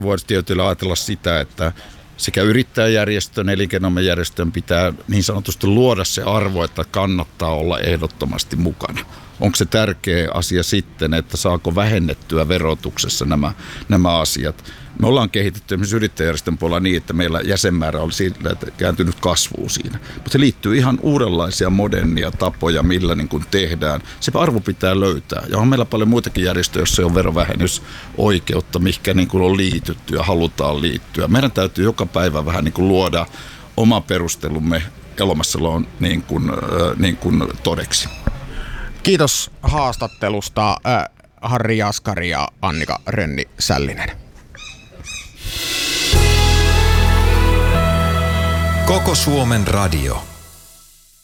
voisi tietysti ajatella sitä, että sekä yrittäjäjärjestön, elinkeinoelämäjärjestön pitää niin sanotusti luoda se arvo, että kannattaa olla ehdottomasti mukana. Onko se tärkeä asia sitten, että saako vähennettyä verotuksessa nämä asiat? Me ollaan kehitetty esimerkiksi yrittäjäjärjestön puolella niin, että meillä jäsenmäärä oli sillä, että kääntynyt kasvuun siinä. Mutta se liittyy ihan uudenlaisia modernia tapoja, millä niin kuin tehdään. Se arvo pitää löytää. Ja on meillä paljon muitakin järjestöjä, joissa on verovähennysoikeutta, mihinkä niin kuin on liitytty ja halutaan liittyä. Meidän täytyy joka päivä vähän niin kuin luoda oma perustelumme Elomassalon niin kuin todeksi. Kiitos haastattelusta Harri Jaskari ja Annika Rönni-Sällinen. Koko Suomen radio.